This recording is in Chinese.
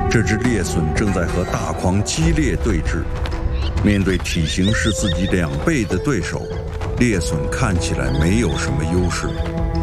这只猎隼正在和大狂激烈对峙。面对体型是自己2倍的对手，猎隼看起来没有什么优势。